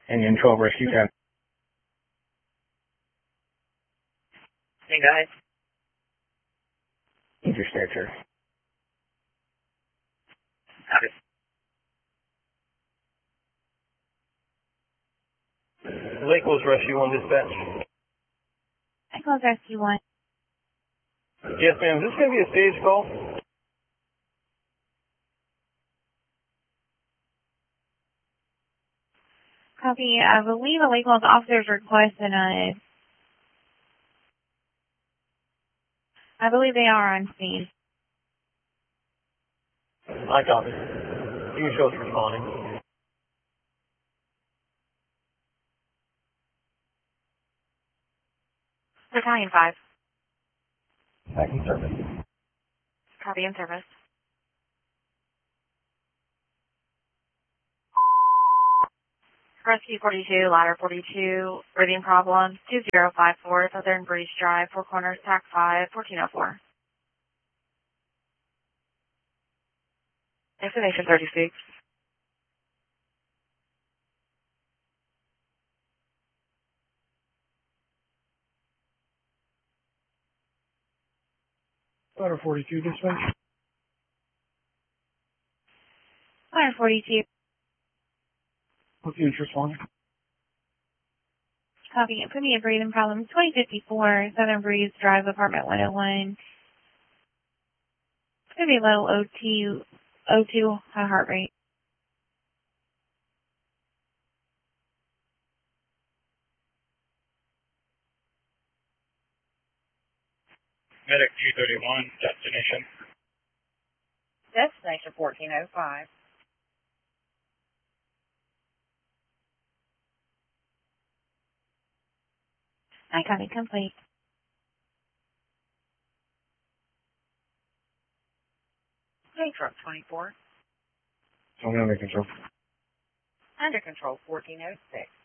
Indian 12 Rescue 10. Hey guys. Interstitcher. Copy. Lake Coast Rescue 1 dispatch. Echoes Rescue 1. Yes, ma'am. Is this going to be a stage call? Copy. I believe a Lake Wells officer's requesting a... I believe they are on scene. I copy. You can show us responding. Battalion 5. Back in service. Copy in service. Rescue 42, ladder 42, breathing problem, 2054, Southern Breeze Drive, Four Corners, TAC 5, 1404. Destination 36. Ladder 42 dispatch. Ladder 42. What's the interest on? Copy. Put me a breathing problem. 2054, Southern Breeze Drive, apartment 101. Could be low O2, high heart rate. Medic 231, destination. Destination 1405. I copy. Complete. Hey, truck 24. Tell me under control. Under control 1406.